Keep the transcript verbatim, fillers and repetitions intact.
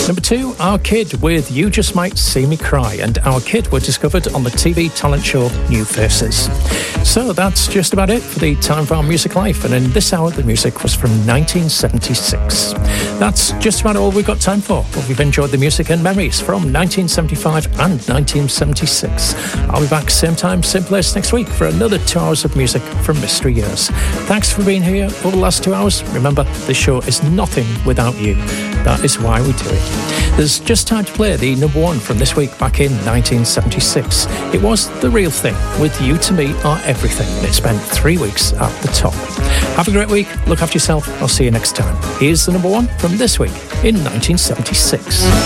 Number two, Our Kid with You Just Might See Me Cry, and Our Kid were discovered on the T V talent show New Faces. So that's just about it for the Time for Our Music Life, and in this hour the music was from nineteen seventy-six. That's just about all we've got time for, but we've enjoyed the music and memories from nineteen seventy-five and nineteen seventy-six. I'll be back same time, same place next week for another two hours of music from Mystery Years. Thanks for being here over the last two hours. Remember, this show is nothing without you. That is why we do it. There's just time to play the number one from this week back in nineteen seventy-six. It was The Real Thing with You To Me Are Everything, and it spent three weeks at the top. Have a great week. Look after yourself. I'll see you next time. Here's the number one from this week in nineteen seventy-six.